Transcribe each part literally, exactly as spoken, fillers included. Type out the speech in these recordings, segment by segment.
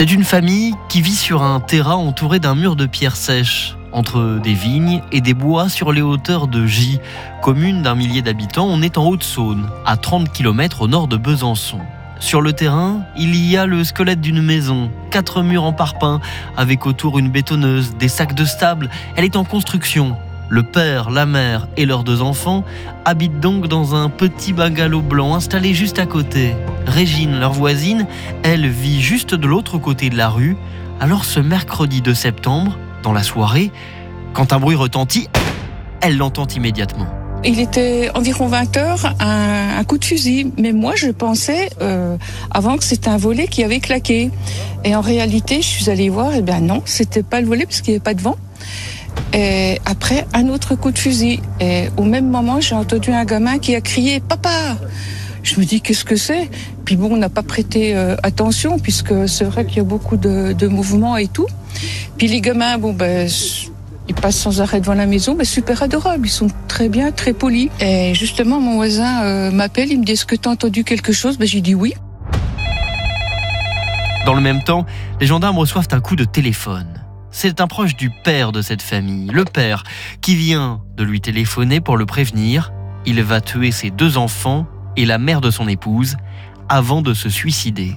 C'est une famille qui vit sur un terrain entouré d'un mur de pierres sèches, entre des vignes et des bois sur les hauteurs de Gy, commune d'un millier d'habitants. On est en Haute-Saône, à trente kilomètres au nord de Besançon. Sur le terrain, il y a le squelette d'une maison, quatre murs en parpaing, avec autour une bétonneuse, des sacs de sable. Elle est en construction. Le père, la mère et leurs deux enfants habitent donc dans un petit bungalow blanc installé juste à côté. Régine, leur voisine, elle vit juste de l'autre côté de la rue. Alors ce mercredi deux septembre, dans la soirée, quand un bruit retentit, elle l'entend immédiatement. Il était environ vingt heures, un, un coup de fusil. Mais moi, je pensais euh, avant que c'était un volet qui avait claqué. Et en réalité, je suis allée voir, et bien non, c'était pas le volet parce qu'il n'y avait pas de vent. Et après, un autre coup de fusil. Et au même moment, j'ai entendu un gamin qui a crié « Papa !» Je me dis « Qu'est-ce que c'est ?» Puis bon, on n'a pas prêté euh, attention puisque c'est vrai qu'il y a beaucoup de, de mouvements et tout. Puis les gamins, bon ben, ils passent sans arrêt devant la maison, mais super adorables. Ils sont très bien, très polis. Et justement, mon voisin euh, m'appelle, il me dit « Est-ce que tu as entendu quelque chose ?» Ben j'ai dit oui. Dans le même temps, les gendarmes reçoivent un coup de téléphone. C'est un proche du père de cette famille, le père, qui vient de lui téléphoner pour le prévenir. Il va tuer ses deux enfants et la mère de son épouse avant de se suicider.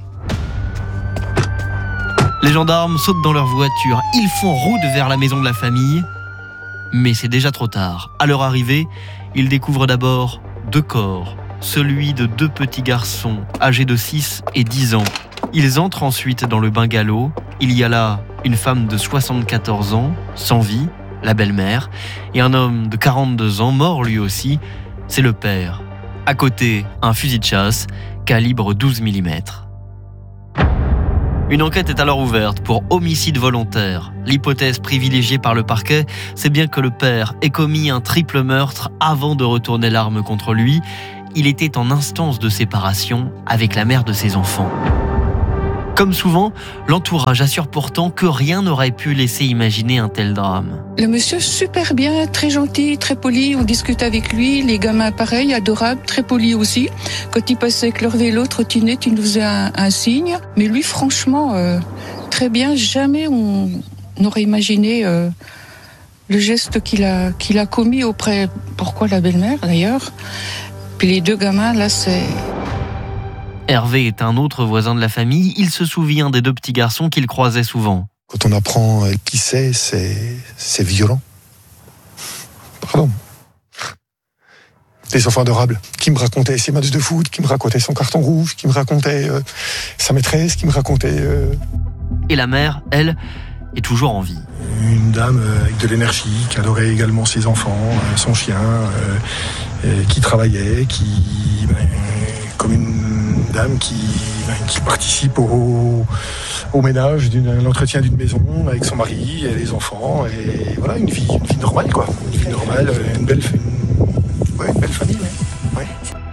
Les gendarmes sautent dans leur voiture. Ils font route vers la maison de la famille. Mais c'est déjà trop tard. À leur arrivée, ils découvrent d'abord deux corps. Celui de deux petits garçons âgés de six et dix ans. Ils entrent ensuite dans le bungalow. Il y a là une femme de soixante-quatorze ans, sans vie, la belle-mère, et un homme de quarante-deux ans, mort lui aussi, c'est le père. À côté, un fusil de chasse, calibre douze millimètres. Une enquête est alors ouverte pour homicide volontaire. L'hypothèse privilégiée par le parquet, c'est bien que le père ait commis un triple meurtre avant de retourner l'arme contre lui. Il était en instance de séparation avec la mère de ses enfants. Comme souvent, l'entourage assure pourtant que rien n'aurait pu laisser imaginer un tel drame. Le monsieur, super bien, très gentil, très poli, on discute avec lui. Les gamins, pareil, adorables, très polis aussi. Quand ils passaient avec leur vélo, trottinette, ils nous faisaient un, un signe. Mais lui, franchement, euh, très bien, jamais on n'aurait imaginé euh, le geste qu'il a, qu'il a commis auprès, pourquoi la belle-mère d'ailleurs. Puis les deux gamins, là, c'est... Hervé est un autre voisin de la famille. Il se souvient des deux petits garçons qu'il croisait souvent. Quand on apprend qui c'est, c'est, c'est violent. Pardon. Des enfants adorables, qui me racontaient ses matchs de foot, qui me racontaient son carton rouge, qui me racontaient euh, sa maîtresse, qui me racontait... Euh... Et la mère, elle, est toujours en vie. Une dame avec de l'énergie, qui adorait également ses enfants, son chien, euh, qui travaillait, qui... Ben, comme une dame qui, qui participe au, au ménage, d'un l'entretien d'une maison avec son mari et les enfants, et voilà, une vie, une vie normale, quoi. Une vie normale, une belle, une, ouais, une belle famille, ouais.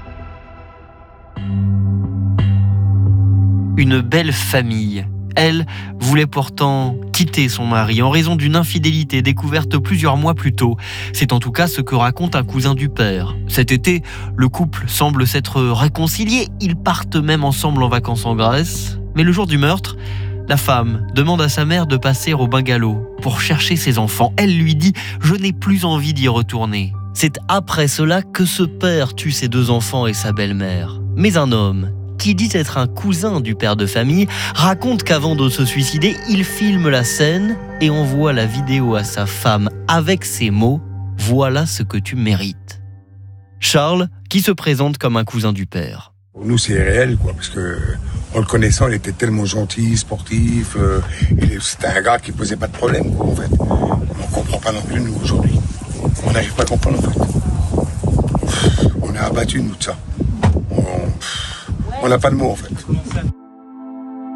Une belle famille. Elle voulait pourtant quitter son mari en raison d'une infidélité découverte plusieurs mois plus tôt. C'est en tout cas ce que raconte un cousin du père. Cet été, le couple semble s'être réconcilié. Ils partent même ensemble en vacances en Grèce. Mais le jour du meurtre, la femme demande à sa mère de passer au bungalow pour chercher ses enfants. Elle lui dit « Je n'ai plus envie d'y retourner ». C'est après cela que ce père tue ses deux enfants et sa belle-mère. Mais un homme, qui dit être un cousin du père de famille, raconte qu'avant de se suicider, il filme la scène et envoie la vidéo à sa femme avec ces mots « Voilà ce que tu mérites ». Charles, qui se présente comme un cousin du père. Pour nous, c'est réel, quoi, parce que en le connaissant, il était tellement gentil, sportif, euh, et c'était un gars qui posait pas de problème, quoi, en fait. On comprend pas non plus, nous, aujourd'hui. On n'arrive pas à comprendre, en fait. On est abattus, nous, de ça. On... On n'a pas de mots, en fait.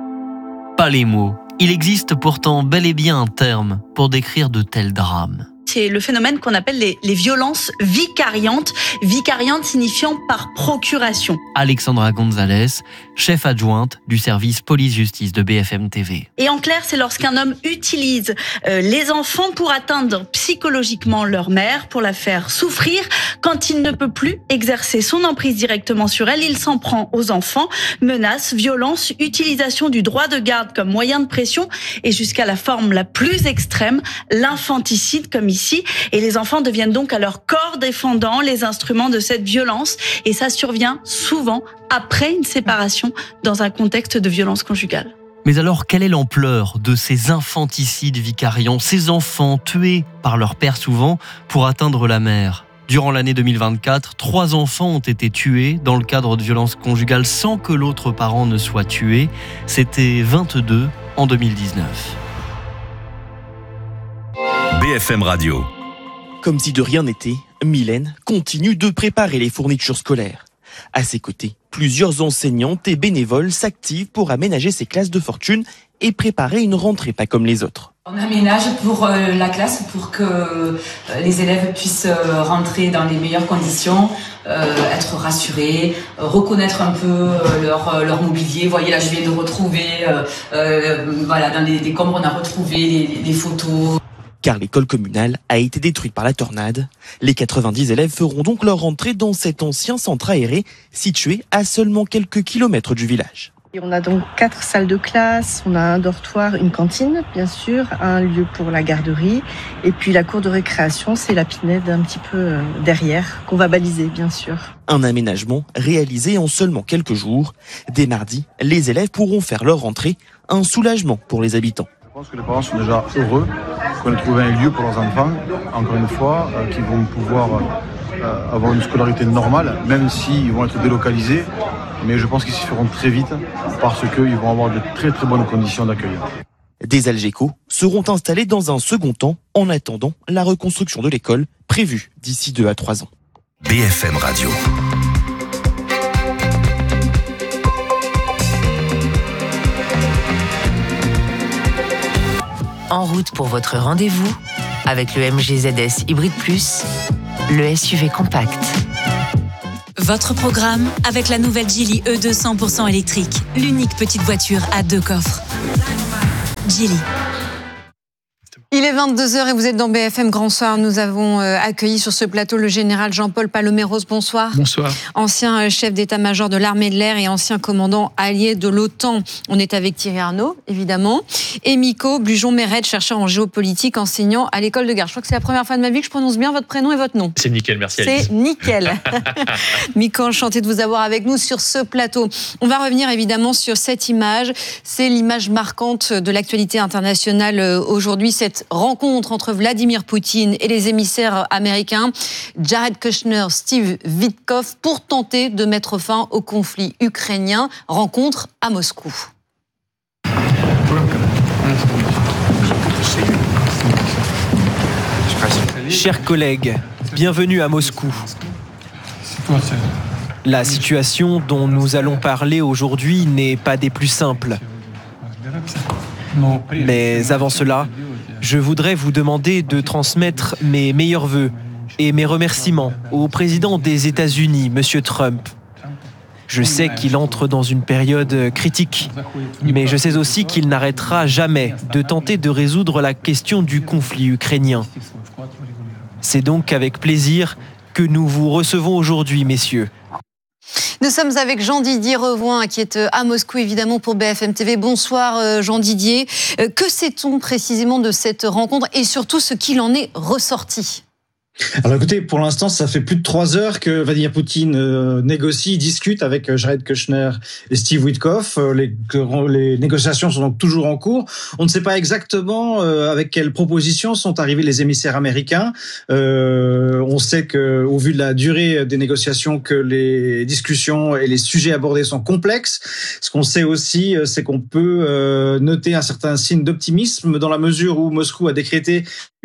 Pas les mots. Il existe pourtant bel et bien un terme pour décrire de tels drames. c'est le phénomène qu'on appelle les, les violences vicariantes. Vicariantes signifiant par procuration. Alexandra Gonzalez, chef adjointe du service police-justice de B F M T V. Et en clair, c'est lorsqu'un homme utilise euh, les enfants pour atteindre psychologiquement leur mère, pour la faire souffrir. Quand il ne peut plus exercer son emprise directement sur elle, il s'en prend aux enfants. Menaces, violences, utilisation du droit de garde comme moyen de pression et jusqu'à la forme la plus extrême, l'infanticide comme ici. Et les enfants deviennent donc à leur corps défendant les instruments de cette violence. Et ça survient souvent après une séparation dans un contexte de violence conjugale. Mais alors, quelle est l'ampleur de ces infanticides vicariants, ces enfants tués par leur père souvent pour atteindre la mère ? Durant l'année deux mille vingt-quatre, trois enfants ont été tués dans le cadre de violences conjugales sans que l'autre parent ne soit tué. C'était vingt-deux en deux mille dix-neuf. B F M Radio. Comme si de rien n'était, Mylène continue de préparer les fournitures scolaires. À ses côtés, plusieurs enseignantes et bénévoles s'activent pour aménager ces classes de fortune et préparer une rentrée pas comme les autres. On aménage pour euh, la classe pour que euh, les élèves puissent euh, rentrer dans les meilleures conditions, euh, être rassurés, euh, reconnaître un peu euh, leur, euh, leur mobilier. Vous voyez là, je viens de retrouver, euh, euh, voilà, dans les décombres, on a retrouvé les, les photos. Car l'école communale a été détruite par la tornade. Les quatre-vingt-dix élèves feront donc leur entrée dans cet ancien centre aéré situé à seulement quelques kilomètres du village. Et on a donc quatre salles de classe, on a un dortoir, une cantine bien sûr, un lieu pour la garderie et puis la cour de récréation, c'est la pinède un petit peu derrière qu'on va baliser bien sûr. Un aménagement réalisé en seulement quelques jours. Dès mardi, les élèves pourront faire leur rentrée, un soulagement pour les habitants. Je pense que les parents sont déjà heureux qu'on ait trouvé un lieu pour leurs enfants, encore une fois, euh, qui vont pouvoir euh, avoir une scolarité normale, même s'ils vont être délocalisés. Mais je pense qu'ils s'y feront très vite parce qu'ils vont avoir de très très bonnes conditions d'accueil. Des Algeco seront installés dans un second temps en attendant la reconstruction de l'école prévue d'ici deux à trois ans. B F M Radio. En route pour votre rendez-vous avec le M G Z S Hybrid Plus, le S U V compact. Votre programme avec la nouvelle Geely E deux cent pour cent électrique, l'unique petite voiture à deux coffres. Geely. Il est vingt-deux heures et vous êtes dans B F M Grand Soir. Nous avons accueilli sur ce plateau le général Jean-Paul Paloméros. Bonsoir. Bonsoir. Ancien chef d'état-major de l'armée de l'air et ancien commandant allié de l'OTAN. On est avec Thierry Arnaud, évidemment. Et Miko Blujon-Méret, chercheur en géopolitique, enseignant à l'école de guerre. Je crois que c'est la première fois de ma vie que je prononce bien votre prénom et votre nom. C'est nickel, merci Alice. C'est nickel. Miko, enchanté de vous avoir avec nous sur ce plateau. On va revenir évidemment sur cette image. C'est l'image marquante de l'actualité internationale aujourd'hui. Cette rencontre entre Vladimir Poutine et les émissaires américains Jared Kushner, Steve Witkoff pour tenter de mettre fin au conflit ukrainien. Rencontre à Moscou. Chers collègues, bienvenue à Moscou. La situation dont nous allons parler aujourd'hui n'est pas des plus simples. Mais avant cela, je voudrais vous demander de transmettre mes meilleurs vœux et mes remerciements au président des États-Unis, M. Trump. Je sais qu'il entre dans une période critique, mais je sais aussi qu'il n'arrêtera jamais de tenter de résoudre la question du conflit ukrainien. C'est donc avec plaisir que nous vous recevons aujourd'hui, messieurs. Nous sommes avec Jean-Didier Revoin, qui est à Moscou, évidemment, pour B F M T V. Bonsoir, Jean-Didier. Que sait-on précisément de cette rencontre et surtout ce qu'il en est ressorti ? Alors écoutez, pour l'instant, ça fait plus de trois heures que Vladimir Poutine euh, négocie, discute avec euh, Jared Kushner et Steve Witkoff. Euh, les, les négociations sont donc toujours en cours. On ne sait pas exactement euh, avec quelles propositions sont arrivés les émissaires américains. Euh, on sait que, au vu de la durée des négociations, que les discussions et les sujets abordés sont complexes. Ce qu'on sait aussi, c'est qu'on peut euh, noter un certain signe d'optimisme dans la mesure où Moscou a décrété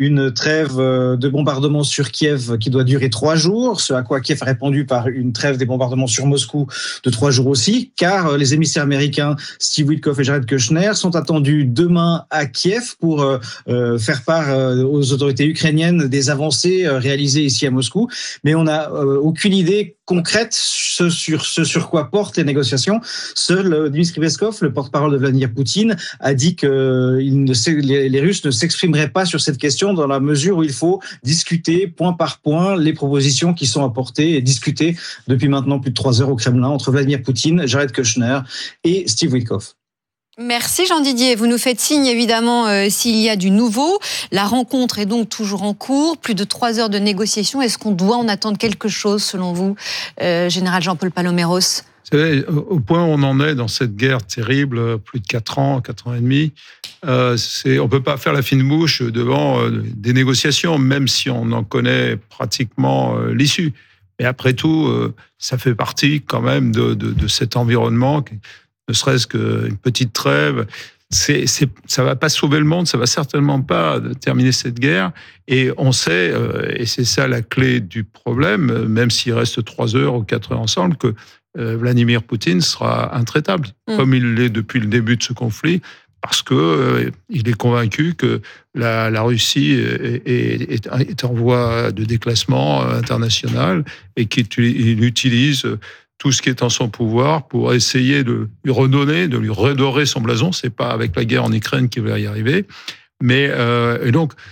une trêve de bombardement sur Kiev qui doit durer trois jours, ce à quoi Kiev a répondu par une trêve des bombardements sur Moscou de trois jours aussi, car les émissaires américains Steve Witkoff et Jared Kushner sont attendus demain à Kiev pour euh, faire part euh, aux autorités ukrainiennes des avancées euh, réalisées ici à Moscou. Mais on n'a euh, aucune idée concrète ce sur ce sur quoi portent les négociations. Seul euh, Dmitry Peskov, le porte-parole de Vladimir Poutine, a dit que il ne sait, les, les Russes ne s'exprimeraient pas sur cette question dans la mesure où il faut discuter point par point les propositions qui sont apportées et discutées depuis maintenant plus de trois heures au Kremlin entre Vladimir Poutine, Jared Kushner et Steve Witkoff. Merci Jean-Didier. Vous nous faites signe évidemment euh, s'il y a du nouveau. La rencontre est donc toujours en cours. Plus de trois heures de négociations. Est-ce qu'on doit en attendre quelque chose selon vous, euh, Général Jean-Paul Paloméros ? Vous savez, au point où on en est dans cette guerre terrible, plus de quatre ans, quatre ans et demi, euh, c'est, on ne peut pas faire la fine bouche devant euh, des négociations, même si on en connaît pratiquement euh, l'issue. Et après tout, euh, ça fait partie quand même de, de, de cet environnement, ne serait-ce qu'une petite trêve. C'est, c'est, ça ne va pas sauver le monde, ça ne va certainement pas terminer cette guerre. Et on sait, euh, et c'est ça la clé du problème, même s'il reste trois heures ou quatre heures ensemble, que euh, Vladimir Poutine sera intraitable, mmh. comme il l'est depuis le début de ce conflit, parce qu'il euh, est convaincu que la, la Russie est, est, est, est en voie de déclassement international et qu'il utilise tout ce qui est en son pouvoir pour essayer de lui redonner, de lui redorer son blason. C'est pas avec la guerre en Ukraine qu'il va y arriver. Mais, euh, et donc,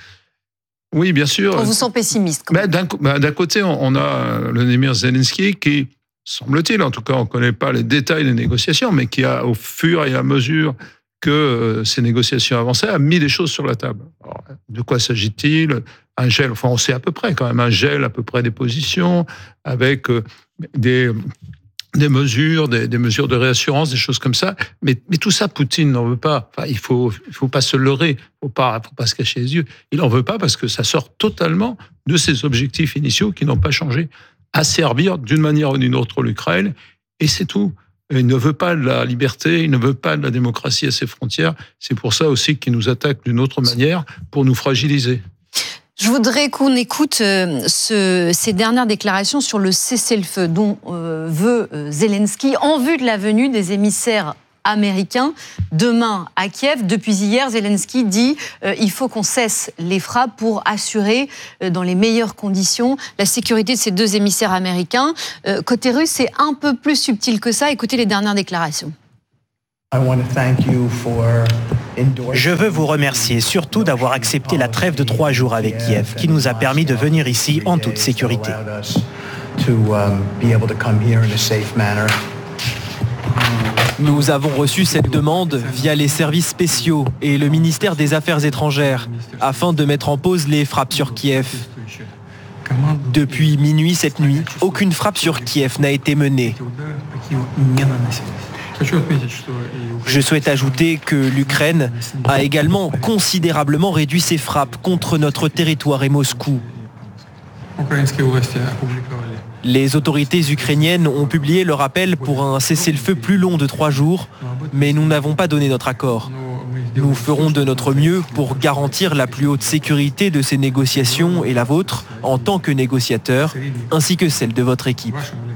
oui, bien sûr. On vous sent pessimiste. Quand même. Ben, d'un, ben, d'un côté, on a Volodymyr Zelensky qui, semble-t-il, en tout cas, on ne connaît pas les détails des négociations, mais qui a, au fur et à mesure que euh, ces négociations avançaient, a mis des choses sur la table. Alors, de quoi s'agit-il ? Un gel, enfin, on sait à peu près quand même, un gel à peu près des positions, avec euh, des... des mesures, des, des mesures de réassurance, des choses comme ça. Mais, mais tout ça, Poutine n'en veut pas. Enfin, il faut, il faut pas se leurrer, il faut pas, faut pas se cacher les yeux. Il n'en veut pas parce que ça sort totalement de ses objectifs initiaux qui n'ont pas changé. Asservir d'une manière ou d'une autre l'Ukraine, et c'est tout. Il ne veut pas de la liberté, il ne veut pas de la démocratie à ses frontières. C'est pour ça aussi qu'il nous attaque d'une autre manière, pour nous fragiliser. Je voudrais qu'on écoute euh, ce, ces dernières déclarations sur le cessez-le-feu dont euh, veut euh, Zelensky en vue de la venue des émissaires américains demain à Kiev. Depuis hier, Zelensky dit euh, il faut qu'on cesse les frappes pour assurer euh, dans les meilleures conditions la sécurité de ces deux émissaires américains. Euh, côté russe, c'est un peu plus subtil que ça. Écoutez les dernières déclarations. Je veux vous remercier surtout d'avoir accepté la trêve de trois jours avec Kiev, qui nous a permis de venir ici en toute sécurité. Nous avons reçu cette demande via les services spéciaux et le ministère des Affaires étrangères afin de mettre en pause les frappes sur Kiev. Depuis minuit cette nuit, aucune frappe sur Kiev n'a été menée. Je souhaite ajouter que l'Ukraine a également considérablement réduit ses frappes contre notre territoire et Moscou. Les autorités ukrainiennes ont publié leur appel pour un cessez-le-feu plus long de trois jours, mais nous n'avons pas donné notre accord. Nous ferons de notre mieux pour garantir la plus haute sécurité de ces négociations et la vôtre en tant que négociateur, ainsi que celle de votre équipe.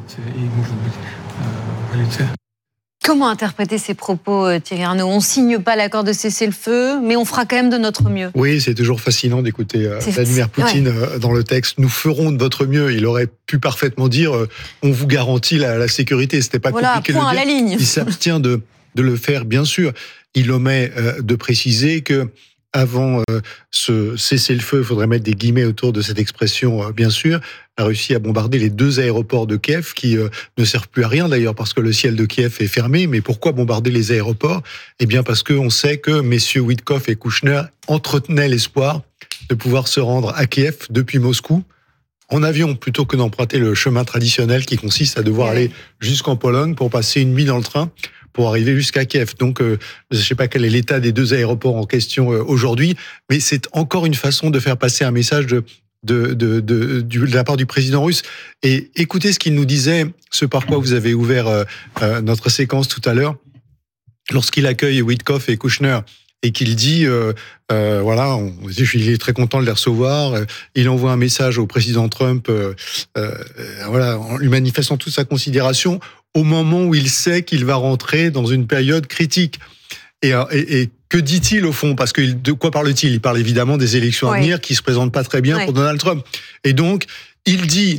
Comment interpréter ces propos, Thierry Arnaud ? On ne signe pas l'accord de cessez-le-feu, mais on fera quand même de notre mieux. Oui, c'est toujours fascinant d'écouter euh, Vladimir Poutine ouais. dans le texte. Nous ferons de notre mieux. Il aurait pu parfaitement dire euh, on vous garantit la, la sécurité. C'était pas voilà, compliqué point de le dire. À la ligne. Il s'abstient de, de le faire, bien sûr. Il omet euh, de préciser que avant euh, ce cessez-le-feu, il faudrait mettre des guillemets autour de cette expression, euh, bien sûr. La Russie a bombardé les deux aéroports de Kiev, qui euh, ne servent plus à rien d'ailleurs, parce que le ciel de Kiev est fermé. Mais pourquoi bombarder les aéroports ? Eh bien parce qu'on sait que messieurs Witkoff et Kushner entretenaient l'espoir de pouvoir se rendre à Kiev depuis Moscou, en avion, plutôt que d'emprunter le chemin traditionnel qui consiste à devoir oui. aller jusqu'en Pologne pour passer une nuit dans le train, pour arriver jusqu'à Kiev. Donc, euh, je ne sais pas quel est l'état des deux aéroports en question euh, aujourd'hui, mais c'est encore une façon de faire passer un message de, de, de, de, de, de la part du président russe. Et écoutez ce qu'il nous disait, ce par quoi vous avez ouvert euh, euh, notre séquence tout à l'heure, lorsqu'il accueille Witkoff et Kushner. et qu'il dit, euh, euh, voilà, on, il est très content de les recevoir. Il envoie un message au président Trump, euh, euh, voilà, en lui manifestant toute sa considération au moment où il sait qu'il va rentrer dans une période critique. Et, et, et que dit-il au fond? Parce que de quoi parle-t-il? Il parle évidemment des élections ouais. à venir qui se présentent pas très bien ouais. pour Donald Trump. Et donc, il dit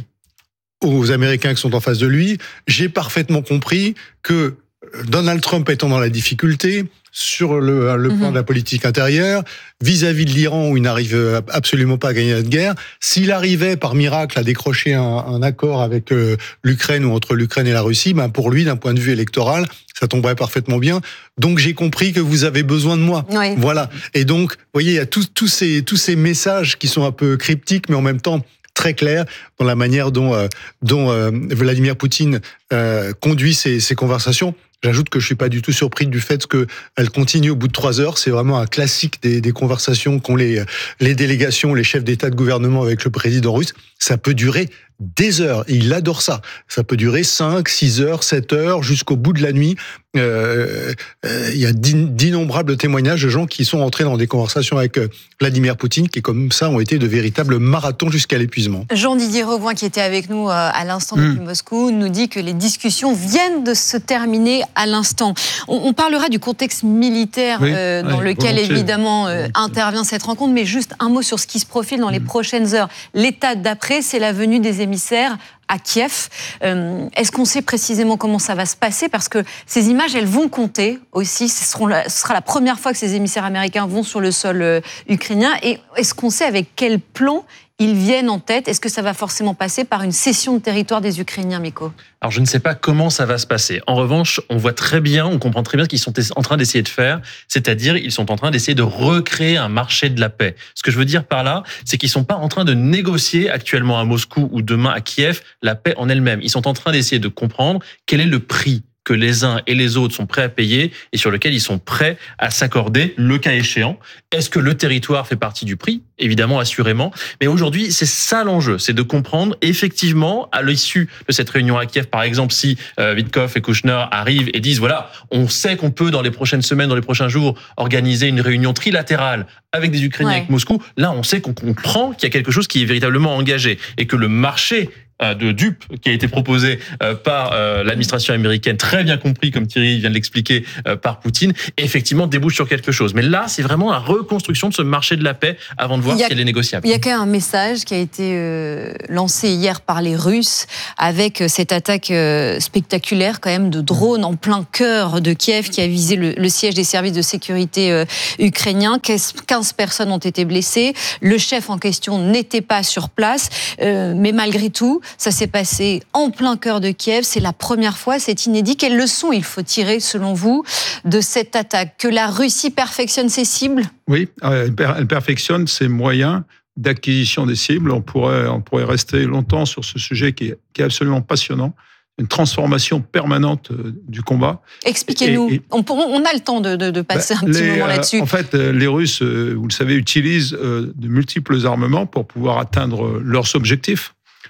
aux Américains qui sont en face de lui, j'ai parfaitement compris que Donald Trump étant dans la difficulté sur le, le plan mm-hmm. de la politique intérieure, vis-à-vis de l'Iran où il n'arrive absolument pas à gagner cette guerre, s'il arrivait par miracle à décrocher un, un accord avec euh, l'Ukraine ou entre l'Ukraine et la Russie, ben pour lui, d'un point de vue électoral, ça tomberait parfaitement bien. Donc j'ai compris que vous avez besoin de moi. Oui. Voilà. Et donc, vous voyez, il y a tous tous ces tous ces messages qui sont un peu cryptiques, mais en même temps très clair dans la manière dont euh, dont euh, Vladimir Poutine euh, conduit ces, ces conversations. J'ajoute que je suis pas du tout surpris du fait qu'elle continue au bout de trois heures. C'est vraiment un classique des, des conversations qu'ont les les délégations, les chefs d'État de gouvernement avec le président russe. Ça peut durer des heures. Et il adore ça. Ça peut durer cinq, six heures, sept heures, jusqu'au bout de la nuit. Euh, euh, il y a d'innombrables témoignages de gens qui sont entrés dans des conversations avec Vladimir Poutine, qui comme ça ont été de véritables marathons jusqu'à l'épuisement. Jean-Didier Regoin, qui était avec nous à l'instant depuis mmh. Moscou, nous dit que les discussions viennent de se terminer à l'instant. On, on parlera du contexte militaire oui, euh, dans oui, lequel volontiers. évidemment euh, intervient cette rencontre, mais juste un mot sur ce qui se profile dans mmh. les prochaines heures. L'étape d'après, c'est la venue des émissaires à Kiev. Euh, est-ce qu'on sait précisément comment ça va se passer? Parce que ces images, elles vont compter aussi. Ce, seront la, ce sera la première fois que ces émissaires américains vont sur le sol euh, ukrainien. Et est-ce qu'on sait avec quel plan ils viennent en tête? Est-ce que ça va forcément passer par une cession de territoire des Ukrainiens, Miko? Alors, je ne sais pas comment ça va se passer. En revanche, on voit très bien, on comprend très bien ce qu'ils sont en train d'essayer de faire, c'est-à-dire ils sont en train d'essayer de recréer un marché de la paix. Ce que je veux dire par là, c'est qu'ils sont pas en train de négocier actuellement à Moscou ou demain à Kiev la paix en elle-même. Ils sont en train d'essayer de comprendre quel est le prix que les uns et les autres sont prêts à payer et sur lequel ils sont prêts à s'accorder le cas échéant. Est-ce que le territoire fait partie du prix? Évidemment, assurément. Mais aujourd'hui, c'est ça l'enjeu, c'est de comprendre effectivement, à l'issue de cette réunion à Kiev, par exemple, si euh, Witkoff et Kouchner arrivent et disent, voilà, on sait qu'on peut dans les prochaines semaines, dans les prochains jours, organiser une réunion trilatérale avec des Ukrainiens, ouais. avec Moscou. Là, on sait qu'on comprend qu'il y a quelque chose qui est véritablement engagé et que le marché de dupes qui a été proposé par l'administration américaine, très bien compris, comme Thierry vient de l'expliquer, par Poutine, effectivement débouche sur quelque chose. Mais là, c'est vraiment la reconstruction de ce marché de la paix avant de voir si elle est négociable. Il y a quand même un message qui a été euh, lancé hier par les Russes avec cette attaque euh, spectaculaire quand même de drones en plein cœur de Kiev qui a visé le, le siège des services de sécurité euh, ukrainiens. quinze personnes ont été blessées. Le chef en question n'était pas sur place, euh, mais malgré tout, ça s'est passé en plein cœur de Kiev. C'est la première fois, c'est inédit. Quelle leçon il faut tirer, selon vous, de cette attaque? Que la Russie perfectionne ses cibles? Oui, elle perfectionne ses moyens d'acquisition des cibles. On pourrait, on pourrait rester longtemps sur ce sujet qui est, qui est absolument passionnant. Une transformation permanente du combat. Expliquez-nous. Et, et, on, on a le temps de, de, de passer bah, un petit les, moment là-dessus. En fait, les Russes, vous le savez, utilisent de multiples armements pour pouvoir atteindre leurs objectifs.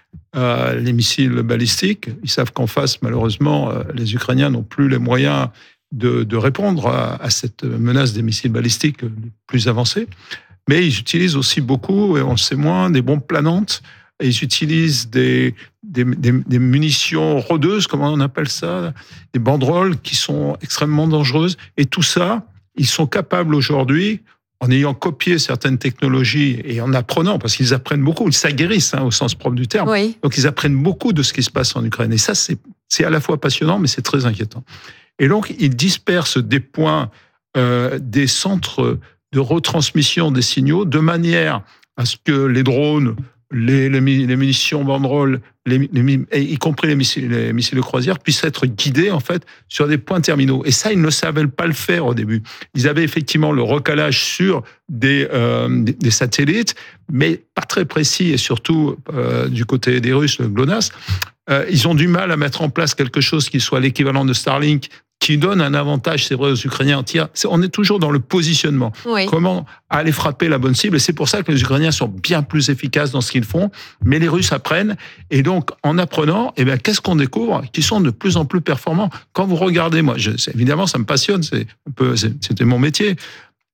Euh, les missiles balistiques, ils savent qu'en face, malheureusement, euh, les Ukrainiens n'ont plus les moyens de, de répondre à, à cette menace des missiles balistiques les plus avancés. Mais ils utilisent aussi beaucoup, et on le sait moins, des bombes planantes. Et ils utilisent des, des, des, des munitions rôdeuses, comment on appelle ça, des banderoles qui sont extrêmement dangereuses. Et tout ça, ils sont capables aujourd'hui, en ayant copié certaines technologies et en apprenant, parce qu'ils apprennent beaucoup, ils s'aguerrissent hein, au sens propre du terme. Oui. Donc ils apprennent beaucoup de ce qui se passe en Ukraine. Et ça, c'est, c'est à la fois passionnant, mais c'est très inquiétant. Et donc, ils dispersent des points, euh, des centres de retransmission des signaux, de manière à ce que les drones, les, les, les munitions banderoles, les, les, y compris les missiles, les missiles de croisière, puissent être guidés en fait sur des points terminaux. Et ça, ils ne savaient pas le faire au début. Ils avaient effectivement le recalage sur des, euh, des, des satellites, mais pas très précis, et surtout euh, du côté des Russes, le GLONASS. Euh, ils ont du mal à mettre en place quelque chose qui soit l'équivalent de Starlink, qui donne un avantage, c'est vrai, aux Ukrainiens. On est toujours dans le positionnement. Oui. Comment aller frapper la bonne cible. Et c'est pour ça que les Ukrainiens sont bien plus efficaces dans ce qu'ils font. Mais les Russes apprennent. Et donc, en apprenant, eh bien, qu'est-ce qu'on découvre? Qu'ils sont de plus en plus performants. Quand vous regardez, moi, je, évidemment, ça me passionne. C'est un peu, c'est, c'était mon métier.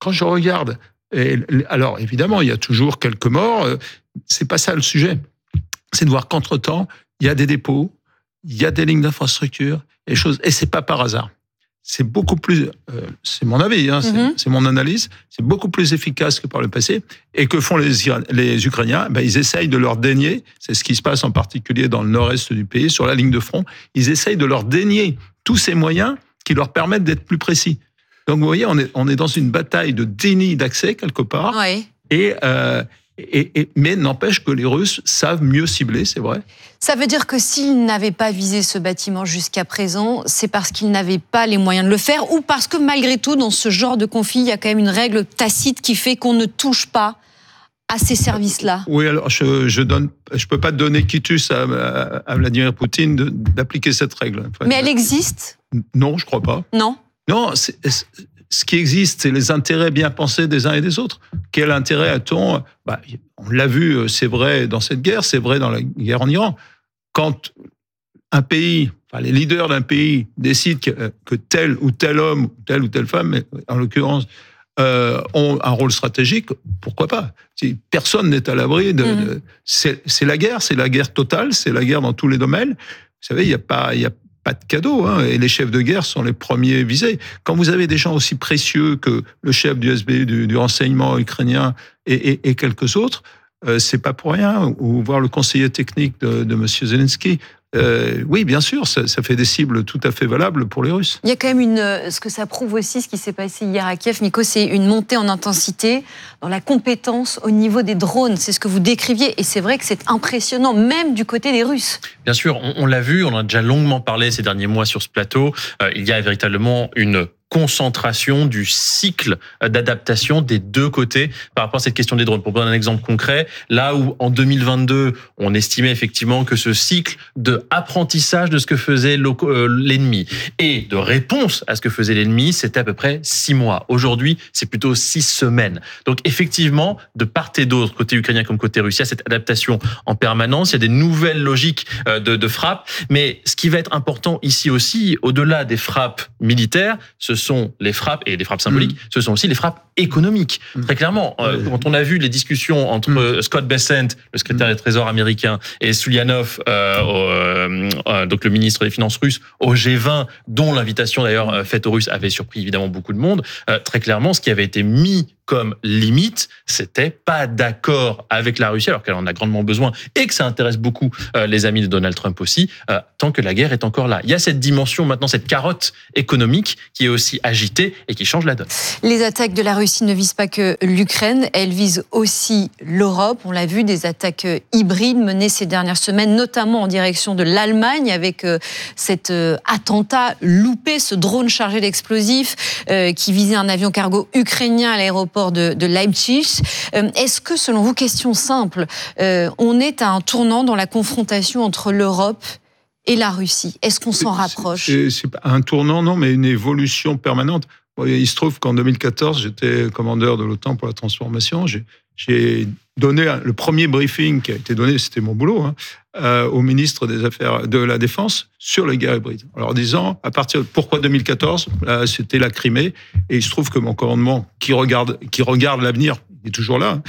quand je regarde, et, alors évidemment, il y a toujours quelques morts, c'est pas ça le sujet. C'est de voir qu'entre-temps, il y a des dépôts, il y a des lignes d'infrastructure, et choses, et c'est pas par hasard. C'est beaucoup plus, euh, c'est mon avis, hein, c'est, mm-hmm. c'est mon analyse, c'est beaucoup plus efficace que par le passé. Et que font les, les Ukrainiens? Ben, ils essayent de leur dénier, c'est ce qui se passe en particulier dans le nord-est du pays, sur la ligne de front, ils essayent de leur dénier tous ces moyens qui leur permettent d'être plus précis. Donc vous voyez, on est, on est dans une bataille de déni d'accès quelque part. Oui. Et, euh, et, et, mais n'empêche que les Russes savent mieux cibler, c'est vrai. Ça veut dire que s'ils n'avaient pas visé ce bâtiment jusqu'à présent, c'est parce qu'ils n'avaient pas les moyens de le faire, ou parce que malgré tout, dans ce genre de conflit, il y a quand même une règle tacite qui fait qu'on ne touche pas à ces services-là. Oui, alors je je donne, je peux pas donner quitus à, à, à Vladimir Poutine de, d'appliquer cette règle. Enfin, mais elle existe? Non, je crois pas. Non. Non, c'est, c'est, ce qui existe, c'est les intérêts bien pensés des uns et des autres. Quel intérêt a-t-on? Bah, on l'a vu, c'est vrai dans cette guerre, c'est vrai dans la guerre en Iran. Quand un pays, enfin les leaders d'un pays décident que, que tel ou tel homme, telle ou telle femme, en l'occurrence, euh, ont un rôle stratégique, pourquoi pas? Personne n'est à l'abri de... Mmh. de c'est, c'est la guerre, c'est la guerre totale, c'est la guerre dans tous les domaines. Vous savez, il n'y a pas... Y a pas de cadeau, hein, et les chefs de guerre sont les premiers visés. Quand vous avez des gens aussi précieux que le chef du S B U, du, du renseignement ukrainien et, et, et quelques autres, euh, c'est pas pour rien. Ou voir le conseiller technique de, de M. Zelensky. Euh, oui, bien sûr, ça, ça fait des cibles tout à fait valables pour les Russes. Il y a quand même une, ce que ça prouve aussi, ce qui s'est passé hier à Kiev, Nico, c'est une montée en intensité dans la compétence au niveau des drones. C'est ce que vous décriviez, et c'est vrai que c'est impressionnant, même du côté des Russes. Bien sûr, on, on l'a vu, on en a déjà longuement parlé ces derniers mois sur ce plateau. Euh, il y a véritablement une concentration du cycle d'adaptation des deux côtés par rapport à cette question des drones. Pour donner un exemple concret, là où en deux mille vingt-deux, on estimait effectivement que ce cycle de apprentissage de ce que faisait l'ennemi et de réponse à ce que faisait l'ennemi, c'était à peu près six mois. Aujourd'hui, c'est plutôt six semaines. Donc effectivement, de part et d'autre, côté ukrainien comme côté russe, il y a cette adaptation en permanence, il y a des nouvelles logiques de, de frappe. Mais ce qui va être important ici aussi, au-delà des frappes militaires, ce sont les frappes, et les frappes symboliques, mmh. ce sont aussi les frappes économiques. Mmh. Très clairement, euh, quand on a vu les discussions entre mmh. Scott Bessent, le secrétaire mmh. des Trésors américain, et Sulianov, euh, euh, euh, donc le ministre des Finances russe, au G vingt, dont l'invitation d'ailleurs faite aux Russes avait surpris évidemment beaucoup de monde, euh, très clairement, ce qui avait été mis comme limite, c'était pas d'accord avec la Russie, alors qu'elle en a grandement besoin, et que ça intéresse beaucoup euh, les amis de Donald Trump aussi, euh, tant que la guerre est encore là. Il y a cette dimension maintenant, cette carotte économique qui est aussi agitée et qui change la donne. Les attaques de la Russie ne visent pas que l'Ukraine, elles visent aussi l'Europe. On l'a vu, des attaques hybrides menées ces dernières semaines, notamment en direction de l'Allemagne, avec euh, cet euh, attentat loupé, ce drone chargé d'explosifs euh, qui visait un avion cargo ukrainien à l'aéroport De, de Leipzig. Euh, est-ce que, selon vous, question simple, euh, on est à un tournant dans la confrontation entre l'Europe et la Russie? Est-ce qu'on s'en rapproche? C'est, c'est pas un tournant, non, mais une évolution permanente. Bon, il se trouve qu'en deux mille quatorze, j'étais commandeur de l'OTAN pour la transformation. J'ai, j'ai donné le premier briefing qui a été donné, c'était mon boulot, hein, euh, au ministre des Affaires de la Défense sur les guerres hybrides. Alors, disant, à partir de pourquoi deux mille quatorze, là, c'était la Crimée, et il se trouve que mon commandement, qui regarde, qui regarde l'avenir, il est toujours là,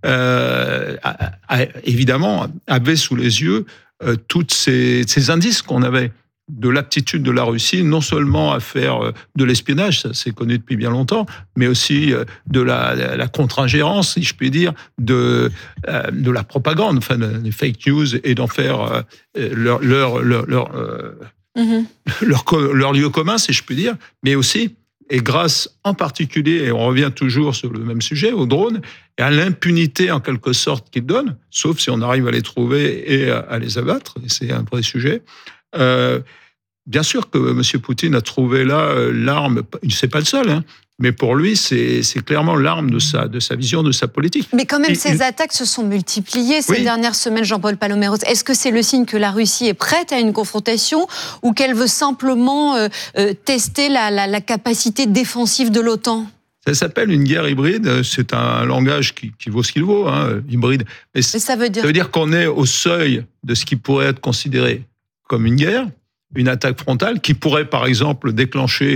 euh, a, a, évidemment, avait sous les yeux euh, tous ces, ces indices qu'on avait de l'aptitude de la Russie, non seulement à faire de l'espionnage, ça c'est connu depuis bien longtemps, mais aussi de la, la contre-ingérence, si je puis dire, de, de la propagande, enfin, des fake news, et d'en faire leur, leur, leur, leur, mmh. leur, leur lieu commun, si je puis dire, mais aussi, et grâce en particulier, et on revient toujours sur le même sujet, aux drones, et à l'impunité en quelque sorte qu'ils donnent, sauf si on arrive à les trouver et à les abattre, et c'est un vrai sujet. Euh, bien sûr que M. Poutine a trouvé là euh, l'arme, c'est pas le seul, hein, mais pour lui, c'est, c'est clairement l'arme de sa, de sa vision, de sa politique. Mais quand même, Et, ces il... attaques se sont multipliées ces oui. dernières semaines, Jean-Paul Paloméros. Est-ce que c'est le signe que la Russie est prête à une confrontation ou qu'elle veut simplement euh, euh, tester la, la, la capacité défensive de l'OTAN ? Ça s'appelle une guerre hybride, c'est un langage qui, qui vaut ce qu'il vaut, hein, hybride. Mais, Mais ça veut dire... ça veut dire qu'on est au seuil de ce qui pourrait être considéré comme une guerre, une attaque frontale, qui pourrait par exemple déclencher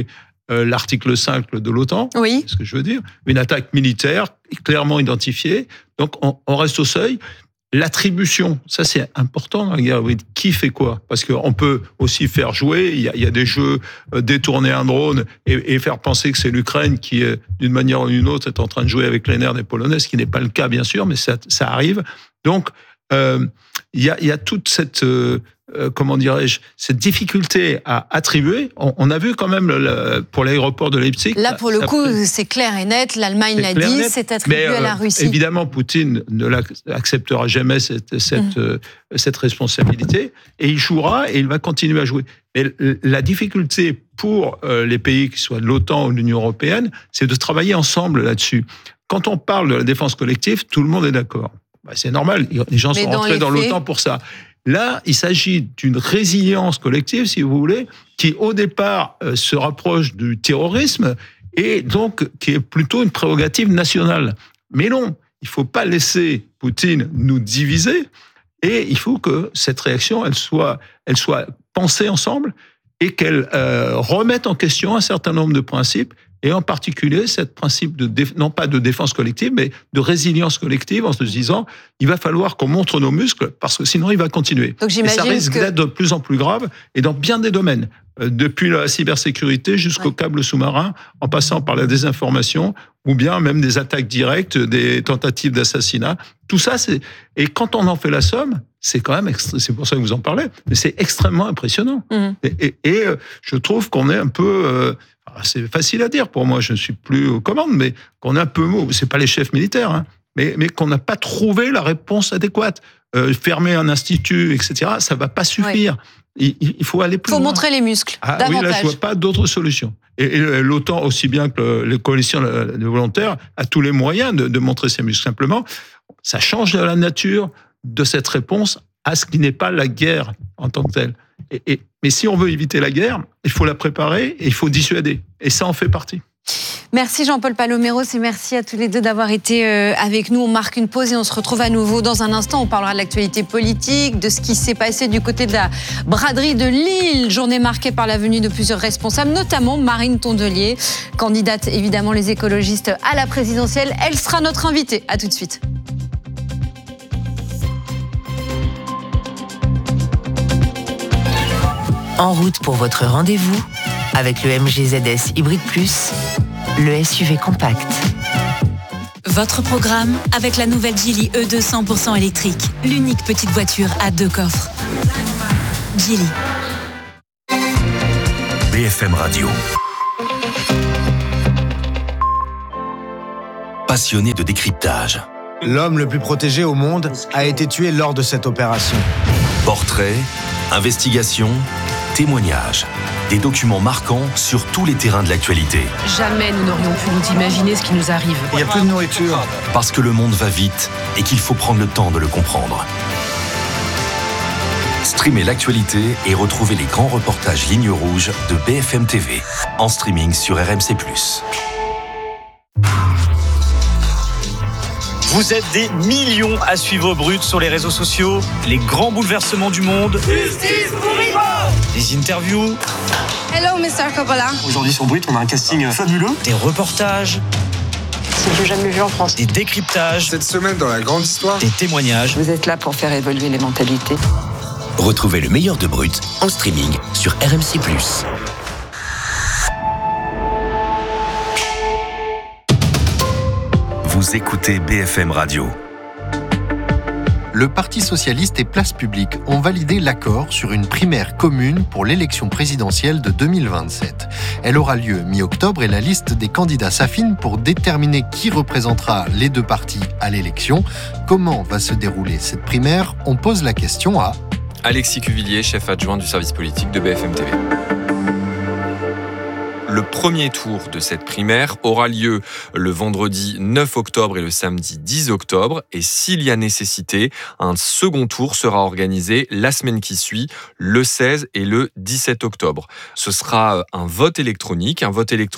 euh, l'article cinq de l'OTAN. Oui. C'est ce que je veux dire. Une attaque militaire clairement identifiée. Donc, on, on reste au seuil. L'attribution, ça c'est important dans la guerre hybride. Qui fait quoi? Parce qu'on peut aussi faire jouer, il y a, il y a des jeux, euh, détourner un drone et, et faire penser que c'est l'Ukraine qui, euh, d'une manière ou d'une autre, est en train de jouer avec les nerfs des Polonais, ce qui n'est pas le cas bien sûr, mais ça, ça arrive. Donc, euh, il y a, il y a toute cette... Euh, Euh, comment dirais-je, cette difficulté à attribuer. On, on a vu quand même le, pour l'aéroport de Leipzig. Là, pour le coup, pris... c'est clair et net. L'Allemagne l'a dit, c'est attribué mais, euh, à la Russie. Évidemment, Poutine ne l'acceptera jamais cette, cette, mmh. euh, cette responsabilité et il jouera et il va continuer à jouer. Mais la difficulté pour euh, les pays qui soient de l'OTAN ou de l'Union européenne, c'est de travailler ensemble là-dessus. Quand on parle de la défense collective, tout le monde est d'accord. Bah, c'est normal. Les gens mais sont dans rentrés dans l'OTAN pour ça. Là, il s'agit d'une résilience collective, si vous voulez, qui au départ euh, se rapproche du terrorisme et donc qui est plutôt une prérogative nationale. Mais non, il ne faut pas laisser Poutine nous diviser et il faut que cette réaction, elle soit, elle soit pensée ensemble et qu'elle euh, remette en question un certain nombre de principes et en particulier, ce principe de, déf... non pas de défense collective, mais de résilience collective en se disant, il va falloir qu'on montre nos muscles parce que sinon il va continuer. Donc, et ça risque que... d'être de plus en plus grave et dans bien des domaines. Depuis la cybersécurité jusqu'au ouais. câble sous-marin, en passant par la désinformation ou bien même des attaques directes, des tentatives d'assassinat. Tout ça, c'est... Et quand on en fait la somme, c'est quand même... Extra... C'est pour ça que vous en parlez, mais c'est extrêmement impressionnant. Mmh. Et, et, et je trouve qu'on est un peu... Euh... C'est facile à dire pour moi, je ne suis plus aux commandes, mais qu'on est un peu mou. C'est pas les chefs militaires, hein, mais, mais qu'on n'a pas trouvé la réponse adéquate. Euh, fermer un institut, et cetera, ça va pas suffire. Ouais. Il, il faut aller plus loin. Il faut montrer les muscles, ah, davantage. Oui, là, je vois pas d'autres solutions. Et, et l'OTAN, aussi bien que les coalitions de volontaires, a tous les moyens de, de montrer ses muscles. Simplement, ça change la nature de cette réponse à ce qui n'est pas la guerre en tant que telle. Et, et, mais si on veut éviter la guerre, il faut la préparer et il faut dissuader. Et ça en fait partie. Merci Jean-Paul Paloméros et merci à tous les deux d'avoir été avec nous. On marque une pause et on se retrouve à nouveau dans un instant. On parlera de l'actualité politique, de ce qui s'est passé du côté de la braderie de Lille. Journée marquée par la venue de plusieurs responsables, notamment Marine Tondelier, candidate évidemment les écologistes à la présidentielle. Elle sera notre invitée. À tout de suite. En route pour votre rendez-vous avec le M G Z S Hybrid Plus, le S U V compact. Votre programme avec la nouvelle Geely E deux cent pour cent électrique, l'unique petite voiture à deux coffres. Geely. B F M Radio. Passionné de décryptage. L'homme le plus protégé au monde a été tué lors de cette opération. Portrait, investigation, témoignages. Des documents marquants sur tous les terrains de l'actualité. Jamais nous n'aurions pu nous imaginer ce qui nous arrive. Il n'y a plus de nourriture. Parce que le monde va vite et qu'il faut prendre le temps de le comprendre. Streamez l'actualité et retrouvez les grands reportages Ligne Rouge de B F M T V. En streaming sur R M C plus. Vous êtes des millions à suivre Brut sur les réseaux sociaux. Les grands bouleversements du monde. Justice pour Ivo. Des interviews. Hello, mister Coppola. Aujourd'hui sur Brut, on a un casting fabuleux. Des reportages. C'est le jeu jamais vu en France. Des décryptages. Cette semaine dans la grande histoire. Des témoignages. Vous êtes là pour faire évoluer les mentalités. Retrouvez le meilleur de Brut en streaming sur R M C plus. Vous écoutez B F M Radio. Le Parti socialiste et Place Publique ont validé l'accord sur une primaire commune pour l'élection présidentielle de deux mille vingt-sept. Elle aura lieu mi-octobre et la liste des candidats s'affine pour déterminer qui représentera les deux partis à l'élection. Comment va se dérouler cette primaire ? On pose la question à Alexis Cuvillier, chef adjoint du service politique de B F M T V. Le premier tour de cette primaire aura lieu le vendredi neuf octobre et le samedi dix octobre. Et s'il y a nécessité, un second tour sera organisé la semaine qui suit, le seize et le dix-sept octobre. Ce sera un vote électronique, un vote électronique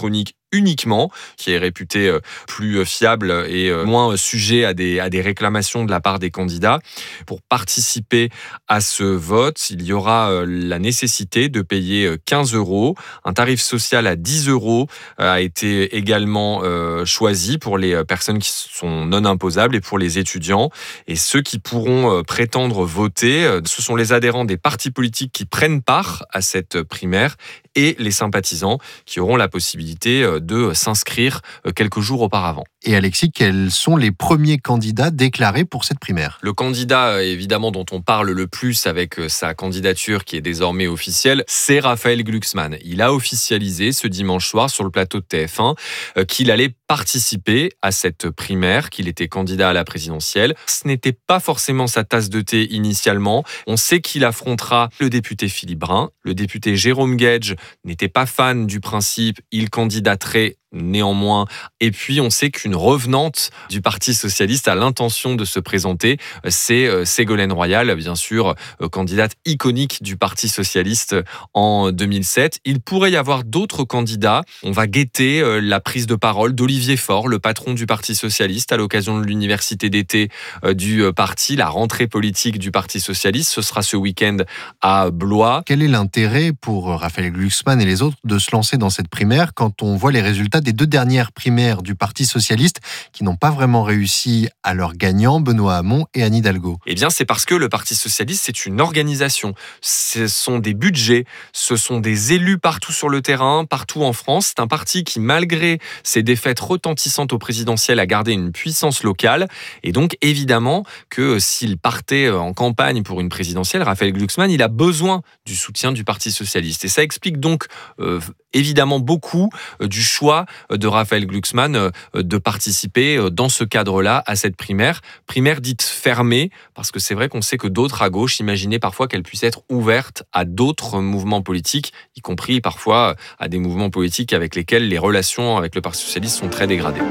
uniquement, qui est réputé plus fiable et moins sujet à des, à des réclamations de la part des candidats. Pour participer à ce vote, il y aura la nécessité de payer quinze euros. Un tarif social à dix euros a été également choisi pour les personnes qui sont non imposables et pour les étudiants. Et ceux qui pourront prétendre voter, ce sont les adhérents des partis politiques qui prennent part à cette primaire et les sympathisants qui auront la possibilité de s'inscrire quelques jours auparavant. Et Alexis, quels sont les premiers candidats déclarés pour cette primaire ? Le candidat, évidemment, dont on parle le plus avec sa candidature qui est désormais officielle, c'est Raphaël Glucksmann. Il a officialisé ce dimanche soir sur le plateau de T F un qu'il allait participer à cette primaire, qu'il était candidat à la présidentielle. Ce n'était pas forcément sa tasse de thé initialement. On sait qu'il affrontera le député Philippe Brun. Le député Jérôme Guedj n'était pas fan du principe, il candidaterait néanmoins. Et puis, on sait qu'une revenante du Parti socialiste a l'intention de se présenter. C'est Ségolène Royal, bien sûr, candidate iconique du Parti socialiste en deux mille sept. Il pourrait y avoir d'autres candidats. On va guetter la prise de parole d'Olivier Faure, le patron du Parti socialiste, à l'occasion de l'université d'été du parti, la rentrée politique du Parti socialiste. Ce sera ce week-end à Blois. Quel est l'intérêt pour Raphaël Glucksmann et les autres de se lancer dans cette primaire quand on voit les résultats des deux dernières primaires du Parti socialiste qui n'ont pas vraiment réussi à leurs gagnants, Benoît Hamon et Anne Hidalgo? Eh bien, c'est parce que le Parti socialiste, c'est une organisation. Ce sont des budgets, ce sont des élus partout sur le terrain, partout en France. C'est un parti qui, malgré ses défaites retentissantes au présidentiel, a gardé une puissance locale. Et donc, évidemment, que s'il partait en campagne pour une présidentielle, Raphaël Glucksmann, il a besoin du soutien du Parti socialiste. Et ça explique donc euh, évidemment beaucoup euh, du choix de Raphaël Glucksmann euh, de participer euh, dans ce cadre-là à cette primaire. Primaire dite fermée, parce que c'est vrai qu'on sait que d'autres à gauche imaginaient parfois qu'elle puisse être ouverte à d'autres mouvements politiques, y compris parfois à des mouvements politiques avec lesquels les relations avec le Parti socialiste sont très dégradées.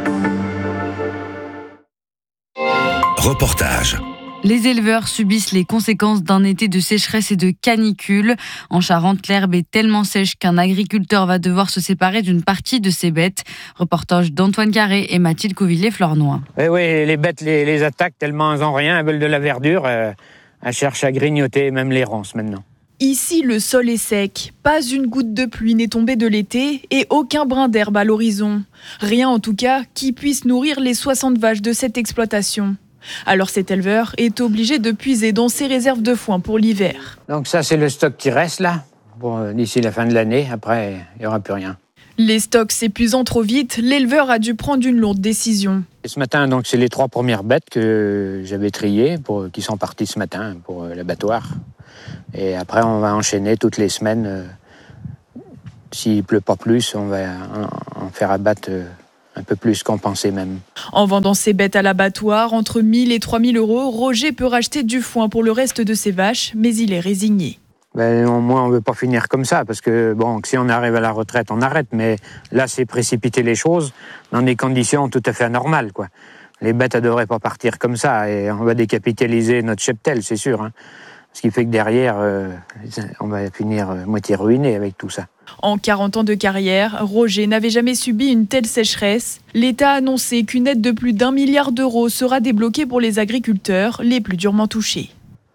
Reportage. Les éleveurs subissent les conséquences d'un été de sécheresse et de canicule. En Charente, l'herbe est tellement sèche qu'un agriculteur va devoir se séparer d'une partie de ses bêtes. Reportage d'Antoine Carré et Mathilde Couvillé-Flornois. Oui, oui, les bêtes les, les attaquent tellement elles n'ont rien, elles veulent de la verdure. Euh, elles cherchent à grignoter même les ronces maintenant. Ici, le sol est sec. Pas une goutte de pluie n'est tombée de l'été et aucun brin d'herbe à l'horizon. Rien en tout cas qui puisse nourrir les soixante vaches de cette exploitation. Alors cet éleveur est obligé de puiser dans ses réserves de foin pour l'hiver. Donc ça, c'est le stock qui reste là, bon, d'ici la fin de l'année. Après, il n'y aura plus rien. Les stocks s'épuisant trop vite, l'éleveur a dû prendre une lourde décision. Et ce matin, donc, c'est les trois premières bêtes que j'avais triées, pour, qui sont parties ce matin pour l'abattoir. Et après, on va enchaîner toutes les semaines. Euh, s'il ne pleut pas plus, on va en, en faire abattre euh, un peu plus qu'on pensait même. En vendant ses bêtes à l'abattoir, entre mille et trois mille euros, Roger peut racheter du foin pour le reste de ses vaches, mais il est résigné. Ben, au moins, on ne veut pas finir comme ça, parce que bon, si on arrive à la retraite, on arrête. Mais là, c'est précipiter les choses dans des conditions tout à fait anormales, quoi. Les bêtes ne devraient pas partir comme ça, et on va décapitaliser notre cheptel, c'est sûr. Hein. Ce qui fait que derrière, euh, on va finir euh, moitié ruiné avec tout ça. En quarante ans de carrière, Roger n'avait jamais subi une telle sécheresse. L'État a annoncé qu'une aide de plus d'un milliard d'euros sera débloquée pour les agriculteurs les plus durement touchés.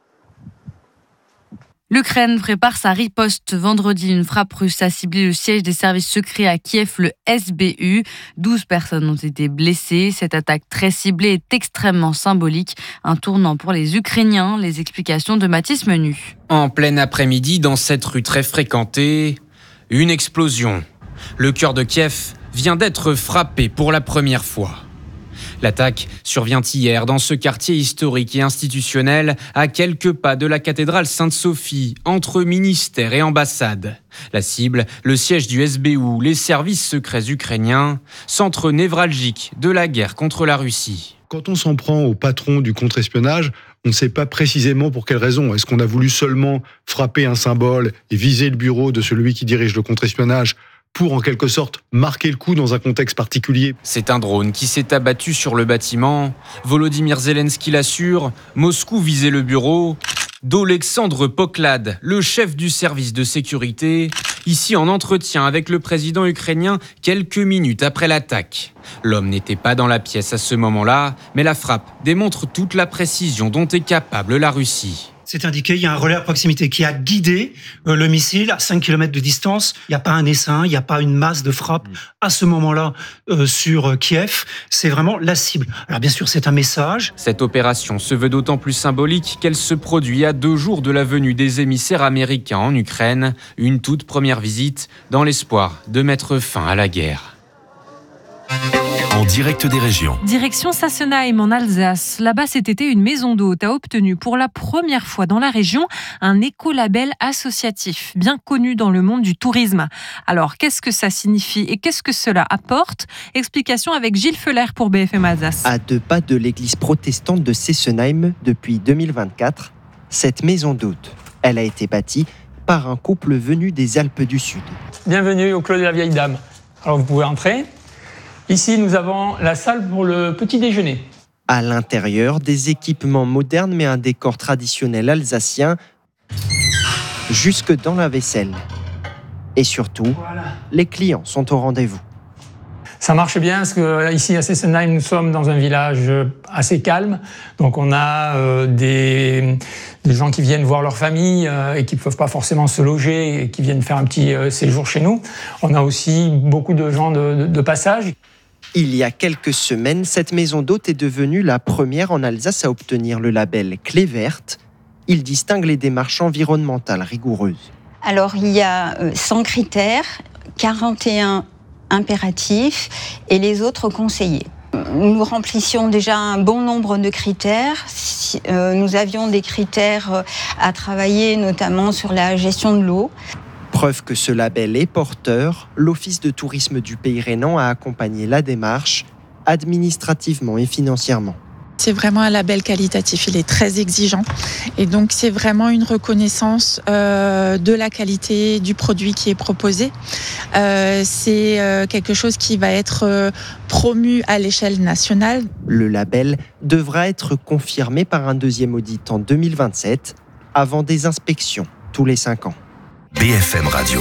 L'Ukraine prépare sa riposte. Vendredi, une frappe russe a ciblé le siège des services secrets à Kiev, le S B U. douze personnes ont été blessées. Cette attaque très ciblée est extrêmement symbolique. Un tournant pour les Ukrainiens. Les explications de Mathis Menu. En plein après-midi, dans cette rue très fréquentée, une explosion. Le cœur de Kiev vient d'être frappé pour la première fois. L'attaque survient hier dans ce quartier historique et institutionnel à quelques pas de la cathédrale Sainte-Sophie, entre ministère et ambassade. La cible, le siège du S B U, les services secrets ukrainiens, centre névralgique de la guerre contre la Russie. Quand on s'en prend au patron du contre-espionnage, on ne sait pas précisément pour quelle raison. Est-ce qu'on a voulu seulement frapper un symbole et viser le bureau de celui qui dirige le contre-espionnage pour, en quelque sorte, marquer le coup dans un contexte particulier? C'est un drone qui s'est abattu sur le bâtiment. Volodymyr Zelensky l'assure, Moscou visait le bureau d'Olexandre Poklad, le chef du service de sécurité. ici en entretien avec le président ukrainien quelques minutes après l'attaque. L'homme n'était pas dans la pièce à ce moment-là, mais la frappe démontre toute la précision dont est capable la Russie. C'est indiqué, il y a un relais à proximité qui a guidé euh, le missile à cinq kilomètres de distance. Il n'y a pas un essaim, il n'y a pas une masse de frappe à ce moment-là euh, sur euh, Kiev. C'est vraiment la cible. Alors bien sûr, c'est un message. Cette opération se veut d'autant plus symbolique qu'elle se produit à deux jours de la venue des émissaires américains en Ukraine. Une toute première visite dans l'espoir de mettre fin à la guerre. En direct des régions. Direction Sassenheim en Alsace. Là-bas, cet été, une maison d'hôte a obtenu pour la première fois dans la région un écolabel associatif, bien connu dans le monde du tourisme. Alors, qu'est-ce que ça signifie et qu'est-ce que cela apporte ? Explication avec Gilles Feller pour B F M Alsace. À deux pas de l'église protestante de Sassenheim depuis deux mille vingt-quatre, cette maison d'hôte, elle a été bâtie par un couple venu des Alpes du Sud. Bienvenue au Clos de la Vieille Dame. Alors, vous pouvez entrer. Ici, nous avons la salle pour le petit déjeuner. À l'intérieur, des équipements modernes mais un décor traditionnel alsacien, jusque dans la vaisselle. Et surtout, voilà. Les clients sont au rendez-vous. Ça marche bien parce que ici à Sassenheim, nous sommes dans un village assez calme. Donc on a euh, des, des gens qui viennent voir leur famille euh, et qui ne peuvent pas forcément se loger et qui viennent faire un petit euh, séjour chez nous. On a aussi beaucoup de gens de, de, de passage. Il y a quelques semaines, cette maison d'hôte est devenue la première en Alsace à obtenir le label Clé verte. Il distingue les démarches environnementales rigoureuses. Alors, il y a cent critères, quarante et un impératifs et les autres conseillés. Nous remplissions déjà un bon nombre de critères. Nous avions des critères à travailler, notamment sur la gestion de l'eau. Preuve que ce label est porteur, l'Office de tourisme du Pays rhénan a accompagné la démarche, administrativement et financièrement. C'est vraiment un label qualitatif, il est très exigeant et donc c'est vraiment une reconnaissance euh, de la qualité du produit qui est proposé. Euh, c'est euh, quelque chose qui va être euh, promu à l'échelle nationale. Le label devra être confirmé par un deuxième audit en deux mille vingt-sept, avant des inspections tous les cinq ans. B F M Radio.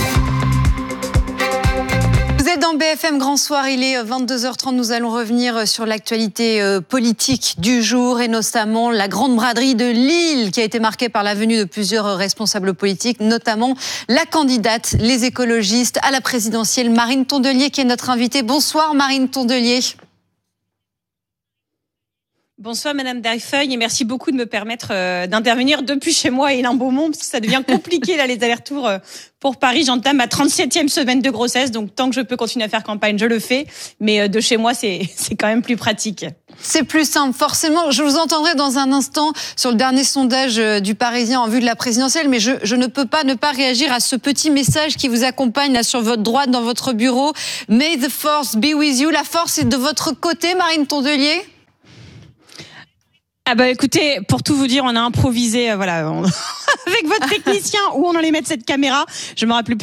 Vous êtes dans B F M Grand Soir, il est vingt-deux heures trente. Nous allons revenir sur l'actualité politique du jour et notamment la grande braderie de Lille qui a été marquée par la venue de plusieurs responsables politiques, notamment la candidate, les écologistes à la présidentielle, Marine Tondelier, qui est notre invitée. Bonsoir Marine Tondelier. Bonsoir Madame Derfeuille et merci beaucoup de me permettre euh, d'intervenir depuis chez moi et l'Embaumont parce que ça devient compliqué là les allers-retours euh, pour Paris. J'entame ma trente-septième semaine de grossesse donc tant que je peux continuer à faire campagne je le fais mais euh, de chez moi c'est c'est quand même plus pratique. C'est plus simple forcément. Je vous entendrai dans un instant sur le dernier sondage euh, du Parisien en vue de la présidentielle mais je, je ne peux pas ne pas réagir à ce petit message qui vous accompagne là sur votre droite dans votre bureau. May the force be with you. La force est de votre côté Marine Tondelier. Ah bah écoutez, pour tout vous dire, on a improvisé, euh, voilà, on... avec votre technicien où on allait mettre cette caméra. Je me rappelle plus.